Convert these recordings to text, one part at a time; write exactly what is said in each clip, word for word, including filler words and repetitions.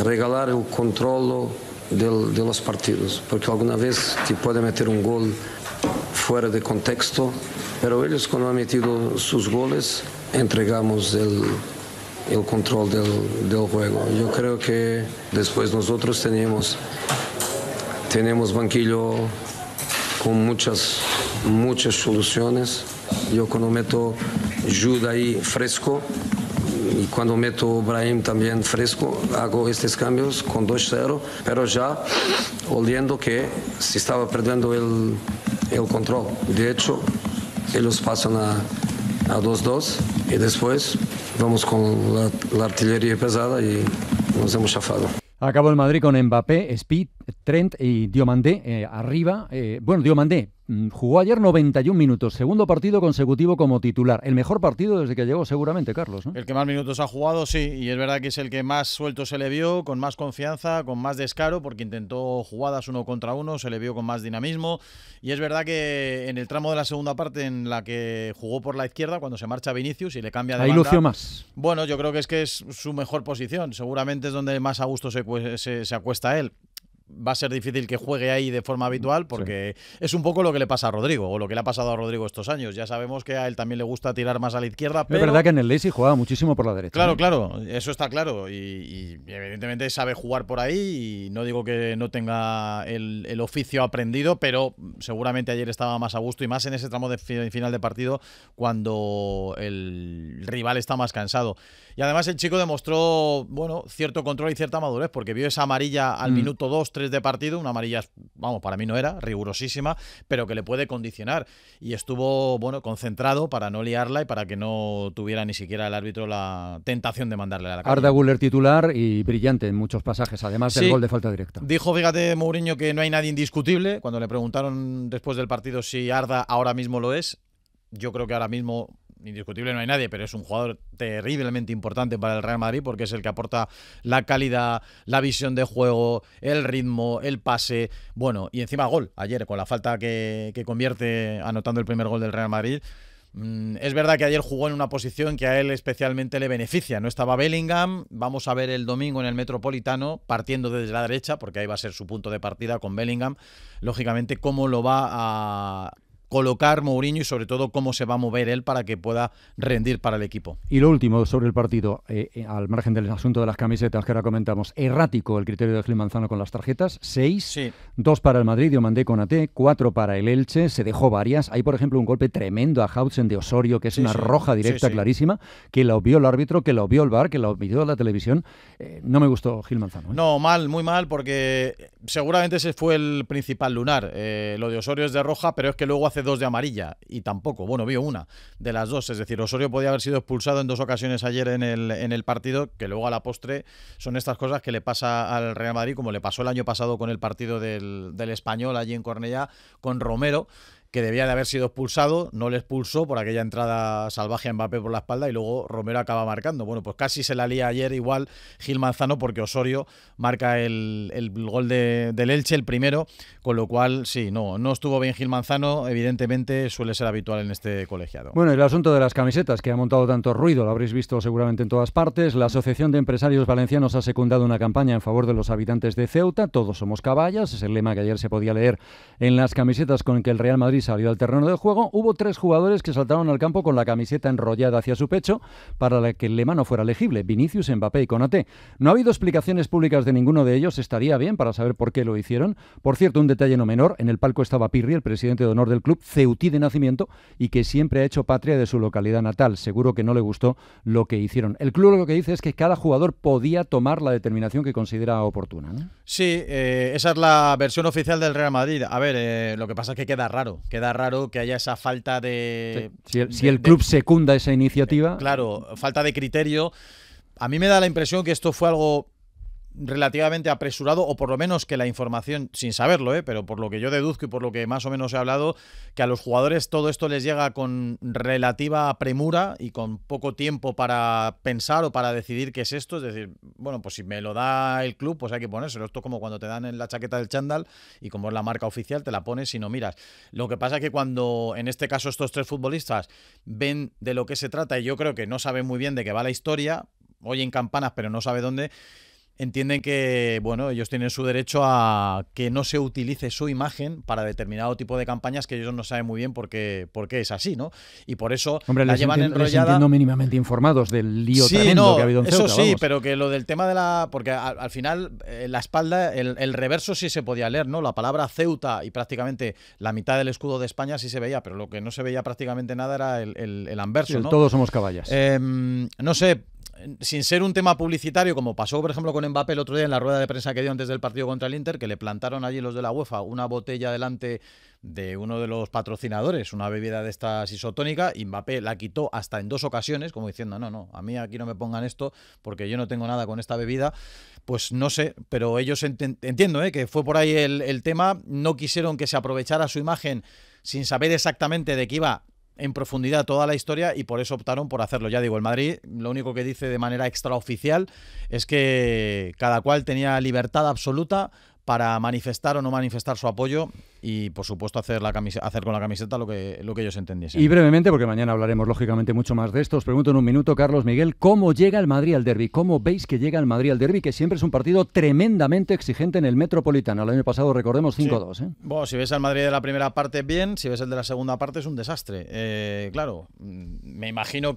regalar el control del, de los partidos, porque alguna vez te puede meter un gol fuera de contexto, pero ellos cuando han metido sus goles entregamos el, el control del, del juego. Yo creo que después nosotros tenemos, tenemos banquillo con muchas, muchas soluciones. Yo cuando meto Jude ahí fresco y cuando meto Brahim también fresco, hago estos cambios con dos cero, pero ya oliendo que se estaba perdiendo el, el control. De hecho, ellos pasan a, a dos dos y después vamos con la, la artillería pesada y nos hemos chafado. Acabó el Madrid con Mbappé, Speed, Trent y Diomandé eh, arriba. Eh, bueno, Diomandé mmm, jugó ayer noventa y un minutos, segundo partido consecutivo como titular. El mejor partido desde que llegó seguramente, Carlos, ¿no? El que más minutos ha jugado, sí, y es verdad que es el que más suelto se le vio, con más confianza, con más descaro, porque intentó jugadas uno contra uno, se le vio con más dinamismo. Y es verdad que en el tramo de la segunda parte en la que jugó por la izquierda, cuando se marcha Vinicius y le cambia de Ahí banda, lució más. Bueno, yo creo que es que es su mejor posición. Seguramente es donde más a gusto se, se, se acuesta él. Va a ser difícil que juegue ahí de forma habitual porque sí. Es un poco lo que le pasa a Rodrigo o lo que le ha pasado a Rodrigo estos años. Ya sabemos que a él también le gusta tirar más a la izquierda, pero... Es verdad que en el Leipzig jugaba muchísimo por la derecha. Claro, ¿eh? Claro, eso está claro y, y evidentemente sabe jugar por ahí y no digo que no tenga el, el oficio aprendido, pero seguramente ayer estaba más a gusto y más en ese tramo de final de partido cuando el rival está más cansado. Y además el chico demostró, bueno, cierto control y cierta madurez porque vio esa amarilla al mm. minuto dos, tres de partido, una amarilla, vamos, para mí no era, rigurosísima, pero que le puede condicionar. Y estuvo, bueno, concentrado para no liarla y para que no tuviera ni siquiera el árbitro la tentación de mandarle a la calle. Arda Güler titular y brillante en muchos pasajes, además del sí. gol de falta directa. Dijo, fíjate, Mourinho, que no hay nadie indiscutible. Cuando le preguntaron después del partido si Arda ahora mismo lo es, yo creo que ahora mismo... indiscutible no hay nadie, pero es un jugador terriblemente importante para el Real Madrid porque es el que aporta la calidad, la visión de juego, el ritmo, el pase, bueno, y encima gol, ayer con la falta que, que convierte anotando el primer gol del Real Madrid. Mm, es verdad que ayer jugó en una posición que a él especialmente le beneficia, no estaba Bellingham, vamos a ver el domingo en el Metropolitano, partiendo desde la derecha, porque ahí va a ser su punto de partida con Bellingham, lógicamente cómo lo va a... colocar Mourinho y sobre todo cómo se va a mover él para que pueda rendir para el equipo. Y lo último sobre el partido, eh, eh, al margen del asunto de las camisetas que ahora comentamos, errático el criterio de Gil Manzano con las tarjetas, seis, sí. dos para el Madrid, Diomandé con A T, cuatro para el Elche, se dejó varias, hay por ejemplo un golpe tremendo a Hautzen de Osorio, que es sí, una sí. roja directa sí, sí. clarísima, que la obvió el árbitro, que la obvió el V A R, que la obvió la televisión, eh, no me gustó Gil Manzano. ¿eh? No, mal, muy mal, porque seguramente ese fue el principal lunar, eh, lo de Osorio es de roja, pero es que luego hace dos de amarilla y tampoco, bueno, vio una de las dos, es decir, Osorio podía haber sido expulsado en dos ocasiones ayer en el, en el partido, que luego a la postre son estas cosas que le pasa al Real Madrid, como le pasó el año pasado con el partido del, del Español allí en Cornellá con Romero, que debía de haber sido expulsado, no le expulsó por aquella entrada salvaje a Mbappé por la espalda y luego Romero acaba marcando. Bueno, pues casi se la lía ayer igual Gil Manzano porque Osorio marca el, el gol de, del Elche, el primero, con lo cual sí, no, no estuvo bien Gil Manzano, evidentemente suele ser habitual en este colegiado. Bueno, el asunto de las camisetas que ha montado tanto ruido, lo habréis visto seguramente en todas partes. La Asociación de Empresarios Valencianos ha secundado una campaña en favor de los habitantes de Ceuta, todos somos caballas, es el lema que ayer se podía leer en las camisetas con que el Real Madrid salió al terreno del juego. Hubo tres jugadores que saltaron al campo con la camiseta enrollada hacia su pecho para la que el lema no fuera legible: Vinicius, Mbappé y Konaté. No ha habido explicaciones públicas de ninguno de ellos, estaría bien para saber por qué lo hicieron. Por cierto, un detalle no menor, en el palco estaba Pirri, el presidente de honor del club, ceutí de nacimiento y que siempre ha hecho patria de su localidad natal. Seguro que no le gustó lo que hicieron. El club lo que dice es que cada jugador podía tomar la determinación que considera oportuna, ¿no? Sí, eh, esa es la versión oficial del Real Madrid. A ver, eh, lo que pasa es que queda raro, queda raro que haya esa falta de... Sí. Si el, si el club de, secunda esa iniciativa... Eh, claro, falta de criterio. A mí me da la impresión que esto fue algo relativamente apresurado, o por lo menos que la información, sin saberlo, ¿eh? pero por lo que yo deduzco y por lo que más o menos he hablado, que a los jugadores todo esto les llega con relativa premura y con poco tiempo para pensar o para decidir qué es esto. Es decir, bueno, pues si me lo da el club, pues hay que ponérselo. Esto es como cuando te dan en la chaqueta del chándal y como es la marca oficial, te la pones y no miras. Lo que pasa es que cuando, en este caso, estos tres futbolistas ven de lo que se trata, y yo creo que no saben muy bien de qué va la historia, oyen campanas pero no sabe dónde, entienden que, bueno, ellos tienen su derecho a que no se utilice su imagen para determinado tipo de campañas que ellos no saben muy bien por qué, por qué es así, ¿no? Y por eso Hombre, la les llevan entiendo, les enrollada. entiendo mínimamente informados del lío Sí, tremendo no, que ha habido en eso Ceuta, sí, vamos. pero que lo del tema de la... Porque al, al final, eh, la espalda, el, el reverso sí se podía leer, ¿no? La palabra Ceuta y prácticamente la mitad del escudo de España sí se veía, pero lo que no se veía prácticamente nada era el, el, el anverso, El ¿no? todos somos caballas. Eh, no sé, sin ser un tema publicitario, como pasó, por ejemplo, con Mbappé el otro día en la rueda de prensa que dio antes del partido contra el Inter, que le plantaron allí los de la UEFA una botella delante de uno de los patrocinadores, una bebida de estas isotónica, y Mbappé la quitó hasta en dos ocasiones, como diciendo, no, no, a mí aquí no me pongan esto porque yo no tengo nada con esta bebida. Pues no sé, pero ellos ent entiendo ¿eh? que fue por ahí el, el tema, no quisieron que se aprovechara su imagen sin saber exactamente de qué iba en profundidad toda la historia y por eso optaron por hacerlo. Ya digo, el Madrid lo único que dice de manera extraoficial es que cada cual tenía libertad absoluta para manifestar o no manifestar su apoyo y, por supuesto, hacer, la camiseta, hacer con la camiseta lo que, lo que ellos entendiesen. Y brevemente, porque mañana hablaremos lógicamente mucho más de esto, os pregunto en un minuto, Carlos Miguel, ¿cómo llega el Madrid al derbi? ¿Cómo veis que llega el Madrid al derbi? Que siempre es un partido tremendamente exigente en el Metropolitano. El año pasado, recordemos, cinco dos. Sí. ¿eh? Bueno, si ves al Madrid de la primera parte, bien. Si ves el de la segunda parte, es un desastre. Eh, claro, me imagino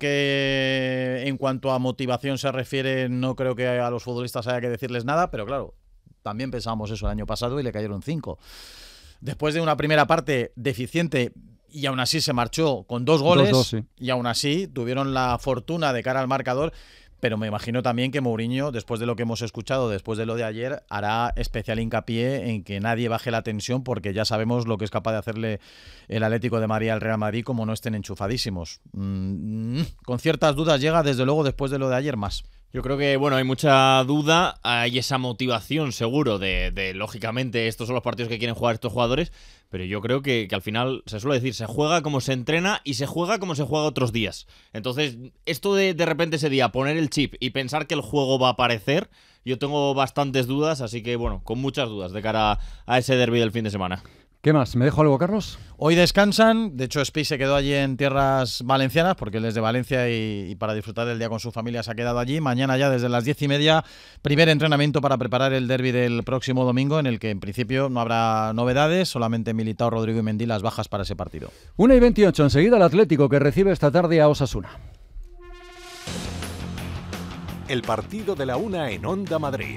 que en cuanto a motivación se refiere, no creo que a los futbolistas haya que decirles nada, pero claro, también pensábamos eso el año pasado y le cayeron cinco. Después de una primera parte deficiente y aún así se marchó con dos goles dos, dos, sí. y aún así tuvieron la fortuna de cara al marcador, pero me imagino también que Mourinho, después de lo que hemos escuchado, después de lo de ayer, hará especial hincapié en que nadie baje la tensión porque ya sabemos lo que es capaz de hacerle el Atlético de Madrid al Real Madrid como no estén enchufadísimos. Mm, con ciertas dudas llega, desde luego, después de lo de ayer más. Yo creo que, bueno, hay mucha duda, hay esa motivación seguro de, de, lógicamente, estos son los partidos que quieren jugar estos jugadores, pero yo creo que, que al final, se suele decir, se juega como se entrena y se juega como se juega otros días. Entonces, esto de de repente ese día poner el chip y pensar que el juego va a aparecer, yo tengo bastantes dudas, así que, bueno, con muchas dudas de cara a ese derbi del fin de semana. ¿Qué más? ¿Me dejo algo, Carlos? Hoy descansan, de hecho Spi se quedó allí en tierras valencianas porque él es de Valencia y, y para disfrutar del día con su familia se ha quedado allí. Mañana ya desde las diez y media, primer entrenamiento para preparar el derbi del próximo domingo, en el que en principio no habrá novedades, solamente Militao, Rodrigo y Mendy las bajas para ese partido. una y veintiocho, enseguida el Atlético que recibe esta tarde a Osasuna. El partido de la una en Onda Madrid.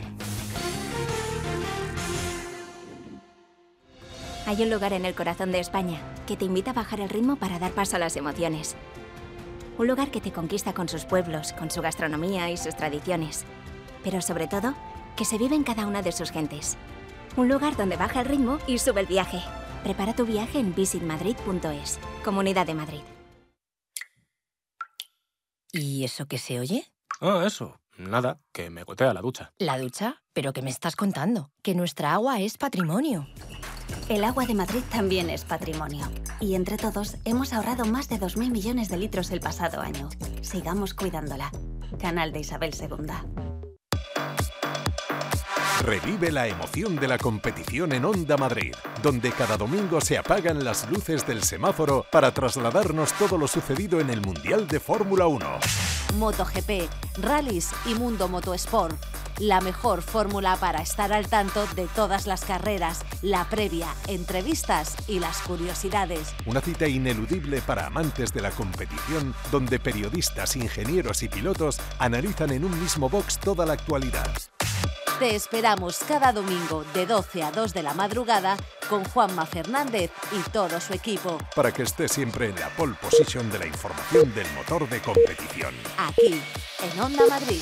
Hay un lugar en el corazón de España que te invita a bajar el ritmo para dar paso a las emociones. Un lugar que te conquista con sus pueblos, con su gastronomía y sus tradiciones. Pero sobre todo, que se vive en cada una de sus gentes. Un lugar donde baja el ritmo y sube el viaje. Prepara tu viaje en visit madrid punto es. Comunidad de Madrid. ¿Y eso qué se oye? Ah, eso. Nada, que me gotea la ducha. ¿La ducha? ¿Pero qué me estás contando? Que nuestra agua es patrimonio. El agua de Madrid también es patrimonio. Y entre todos hemos ahorrado más de dos mil millones de litros el pasado año. Sigamos cuidándola. Canal de Isabel segunda. Revive la emoción de la competición en Onda Madrid, donde cada domingo se apagan las luces del semáforo para trasladarnos todo lo sucedido en el Mundial de Fórmula uno. MotoGP, rallies y Mundo Motosport. La mejor fórmula para estar al tanto de todas las carreras, la previa, entrevistas y las curiosidades. Una cita ineludible para amantes de la competición, donde periodistas, ingenieros y pilotos analizan en un mismo box toda la actualidad. Te esperamos cada domingo de doce a dos de la madrugada con Juanma Fernández y todo su equipo. Para que estés siempre en la pole position de la información del motor de competición. Aquí, en Onda Madrid.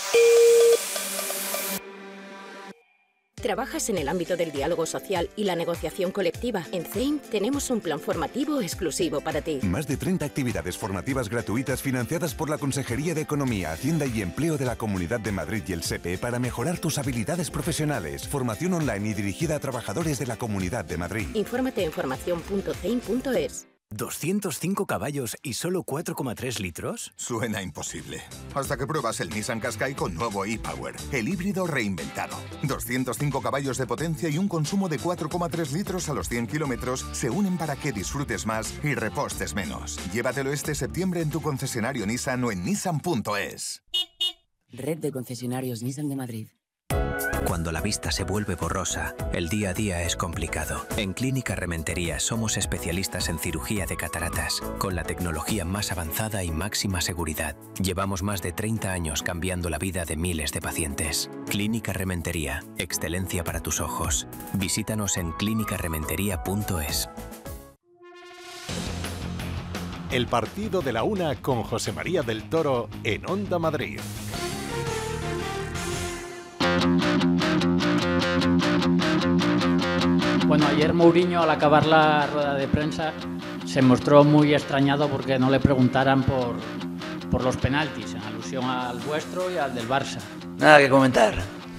¿Trabajas en el ámbito del diálogo social y la negociación colectiva? En C E I M tenemos un plan formativo exclusivo para ti. Más de treinta actividades formativas gratuitas financiadas por la Consejería de Economía, Hacienda y Empleo de la Comunidad de Madrid y el S E P E para mejorar tus habilidades profesionales. Formación online y dirigida a trabajadores de la Comunidad de Madrid. Infórmate en formación punto ceim punto es. ¿doscientos cinco caballos y solo cuatro coma tres litros? Suena imposible. Hasta que pruebas el Nissan Qashqai con nuevo e-Power, el híbrido reinventado. doscientos cinco caballos de potencia y un consumo de cuatro coma tres litros a los cien kilómetros se unen para que disfrutes más y repostes menos. Llévatelo este septiembre en tu concesionario Nissan o en nissan punto es. Red de concesionarios Nissan de Madrid. cuando la vista se vuelve borrosa, el día a día es complicado. En Clínica Rementería somos especialistas en cirugía de cataratas, con la tecnología más avanzada y máxima seguridad. Llevamos más de treinta años cambiando la vida de miles de pacientes. Clínica Rementería, excelencia para tus ojos. Visítanos en clínica rementería punto es. El partido de la una con José María del Toro en Onda Madrid. Bueno, ayer Mourinho, al acabar la rueda de prensa, se mostró muy extrañado porque no le preguntaran por, por los penaltis, en alusión al vuestro y al del Barça. Nada que comentar.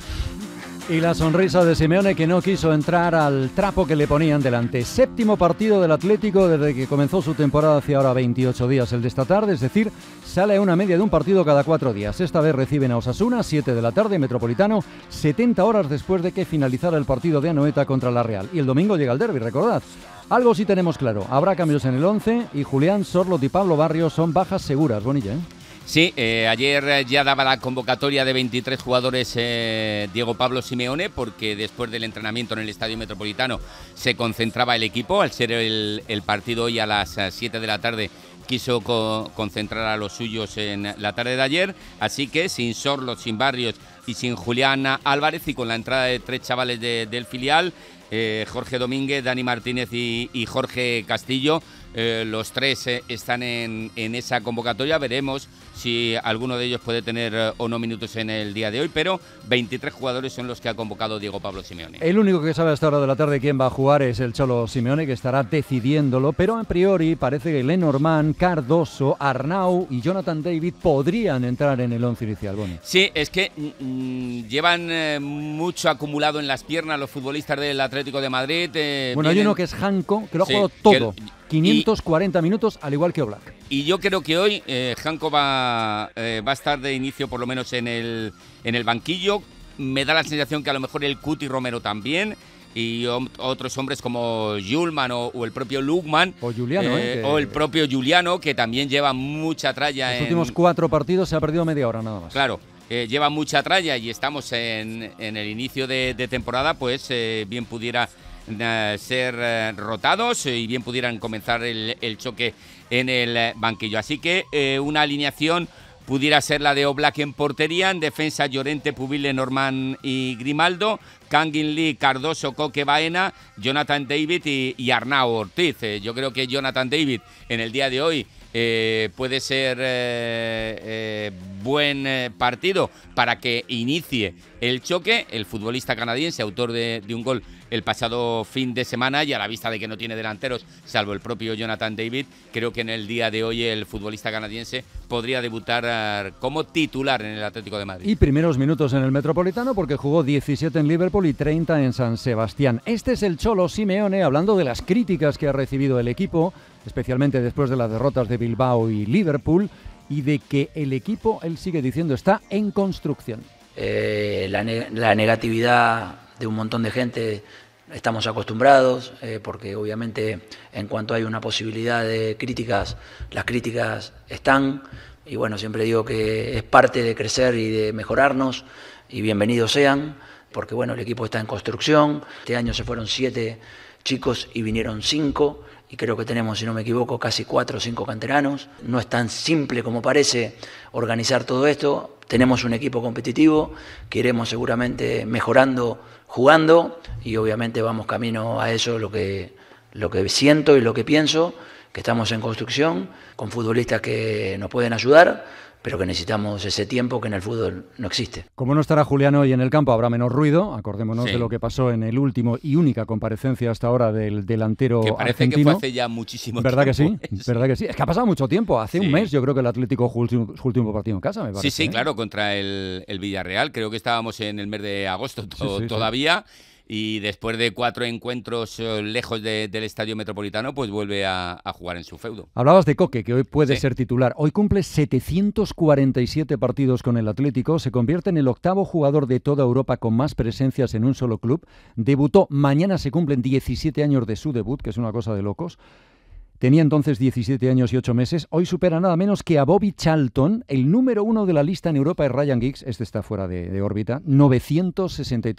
Y la sonrisa de Simeone, que no quiso entrar al trapo que le ponían delante. Séptimo partido del Atlético desde que comenzó su temporada hace ahora veintiocho días, el de esta tarde, es decir, sale a una media de un partido cada cuatro días. Esta vez reciben a Osasuna, siete de la tarde, Metropolitano, setenta horas después de que finalizara el partido de Anoeta contra la Real. Y el domingo llega el derbi, recordad. Algo sí tenemos claro, habrá cambios en el once y Julián, Sorloth y Pablo Barrios son bajas seguras, Bonilla, ¿eh? Sí, eh, ayer ya daba la convocatoria de veintitrés jugadores eh, Diego Pablo Simeone, porque después del entrenamiento en el Estadio Metropolitano se concentraba el equipo. Al ser el, el partido hoy a las siete de la tarde, quiso co concentrar a los suyos en la tarde de ayer, así que sin Sorloth, sin Barrios y sin Julián Álvarez, y con la entrada de tres chavales de, del filial, eh, Jorge Domínguez, Dani Martínez y, y Jorge Castillo. Eh, los tres eh, están en, en esa convocatoria. Veremos si alguno de ellos puede tener eh, o no minutos en el día de hoy, pero veintitrés jugadores son los que ha convocado Diego Pablo Simeone. El único que sabe a esta hora de la tarde quién va a jugar es el Cholo Simeone, que estará decidiéndolo, pero a priori parece que Lenormand, Cardoso, Arnau y Jonathan David podrían entrar en el once inicial. Bueno. Sí, es que mm, llevan eh, mucho acumulado en las piernas los futbolistas del Atlético de Madrid. Eh, bueno, vienen... hay uno que es Janko, que lo ha sí, jugado todo. Que... quinientos cuarenta y... minutos, al igual que Oblak. Y yo creo que hoy eh, Janko va, eh, va a estar de inicio, por lo menos en el, en el banquillo. Me da la sensación que a lo mejor el Cuti Romero también, y o, otros hombres como Julman o, o el propio Lukman. O Juliano, eh, eh, que... O el propio Juliano, que también lleva mucha tralla. Los en... últimos cuatro partidos se ha perdido media hora nada más. Claro. Eh, lleva mucha tralla y estamos en, en el inicio de, de temporada, pues eh, bien pudiera eh, ser eh, rotados y bien pudieran comenzar el, el choque en el banquillo. Así que eh, una alineación pudiera ser la de Oblak en portería, en defensa Llorente, Pubil, Lenormand y Grimaldo, Kangin Lee, Cardoso, Coque, Baena, Jonathan David y, y Arnau Ortiz. Eh, yo creo que Jonathan David en el día de hoy Eh, puede ser eh, eh, buen eh, partido para que inicie el choque. El futbolista canadiense, autor de, de un gol el pasado fin de semana, y a la vista de que no tiene delanteros, salvo el propio Jonathan David, creo que en el día de hoy el futbolista canadiense podría debutar uh, como titular en el Atlético de Madrid. Y primeros minutos en el Metropolitano, porque jugó diecisiete en Liverpool y treinta en San Sebastián. Este es el Cholo Simeone, hablando de las críticas que ha recibido el equipo, especialmente después de las derrotas de Bilbao y Liverpool, y de que el equipo, él sigue diciendo, está en construcción. Eh, la, ne la negatividad de un montón de gente estamos acostumbrados, eh, porque obviamente en cuanto hay una posibilidad de críticas, las críticas están, y bueno, siempre digo que es parte de crecer y de mejorarnos, y bienvenidos sean, porque bueno, el equipo está en construcción. Este año se fueron siete chicos y vinieron cinco, y creo que tenemos, si no me equivoco, casi cuatro o cinco canteranos. No es tan simple como parece organizar todo esto. Tenemos un equipo competitivo que iremos seguramente mejorando jugando, y obviamente vamos camino a eso, lo que, lo que siento y lo que pienso, que estamos en construcción con futbolistas que nos pueden ayudar, pero que necesitamos ese tiempo que en el fútbol no existe. Como no estará Julián hoy en el campo, habrá menos ruido. Acordémonos sí. de lo que pasó en el último y única comparecencia hasta ahora del delantero que parece argentino. Que fue hace ya muchísimo ¿Verdad tiempo. que sí? ¿Verdad que sí? Es que ha pasado mucho tiempo. Hace sí. un mes yo creo que el Atlético jugó su último, su último partido en casa, me parece. Sí, sí, ¿eh? claro, contra el, el Villarreal. Creo que estábamos en el mes de agosto to sí, sí, todavía. Sí. Y después de cuatro encuentros eh, lejos de, del Estadio Metropolitano, pues vuelve a, a jugar en su feudo. Hablabas de Coque, que hoy puede sí. ser titular. Hoy cumple setecientos cuarenta y siete partidos con el Atlético, se convierte en el octavo jugador de toda Europa con más presencias en un solo club. Debutó, mañana se cumplen diecisiete años de su debut, que es una cosa de locos. Tenía entonces diecisiete años y ocho meses. Hoy supera nada menos que a Bobby Charlton. El número uno de la lista en Europa es Ryan Giggs. Este está fuera de, de órbita. novecientos sesenta y tres